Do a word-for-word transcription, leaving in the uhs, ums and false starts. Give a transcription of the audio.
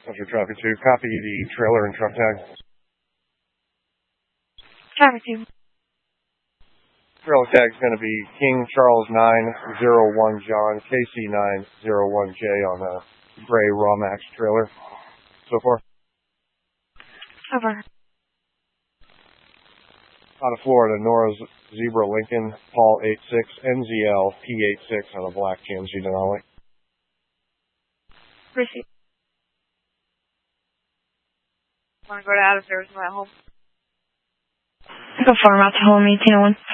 Central Traffic two. Copy the trailer and truck tag. Traffic two. Trailer tag is going to be King Charles nine zero one John, K C nine zero one J on a gray Romax trailer. So far. Over. Out of Florida, Nora's Zebra Lincoln, Paul eight six, N Z L P eight six on a black G M C Denali. Receive. Want to go to out of service at home? Go farm out to home, eighteen oh one.